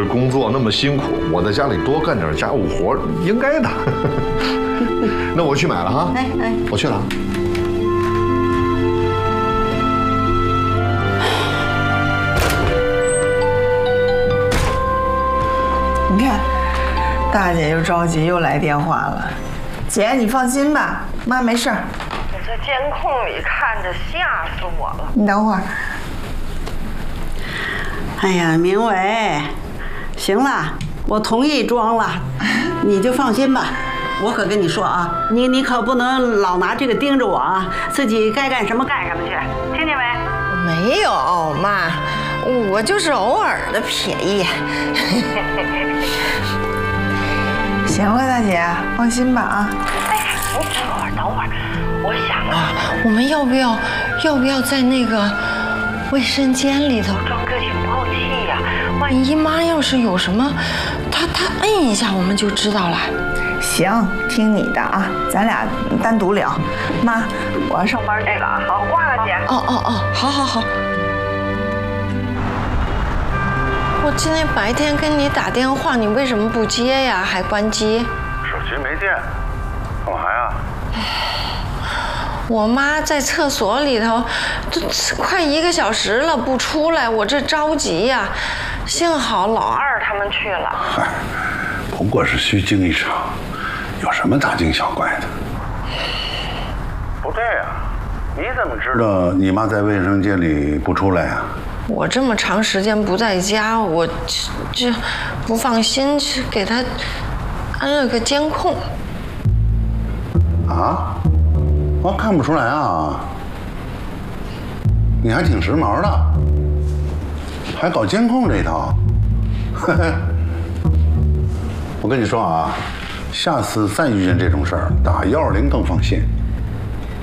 工作那么辛苦，我在家里多干点家务活，应该的。那我去买了哈。哎，我去了。 你看，大姐又着急又来电话了。姐，你放心吧，妈没事儿。 我在监控里看着，吓死我了。 你等会儿。 哎呀，明伟，行了，我同意装了，你就放心吧。我可跟你说啊，你可不能老拿这个盯着我啊，自己该干什么干什么去，听见没？ 没有，妈，我就是偶尔的瞥一眼。 行了，大姐，放心吧啊。 哎，你等会儿，我想啊，我们要不要在那个卫生间里头装个警报器呀？万一妈要是有什么，她摁一下，我们就知道了。 行，听你的啊，咱俩单独聊。妈，我要上班去了啊。好，挂了，姐。 哦，好。我今天白天跟你打电话，你为什么不接呀？还关机？ 手机没电，干嘛呀？ 我妈在厕所里头，都快1个小时了不出来，我这着急呀。幸好老二他们去了。 嗨，不过是虚惊一场，有什么大惊小怪的？不对呀，你怎么知道你妈在卫生间里不出来呀？ 我这么长时间不在家，我这不放心，给她安了个监控。 啊？我看不出来啊，你还挺时髦的，还搞监控这一套。我跟你说啊，下次再遇见这种事儿，打120更放心。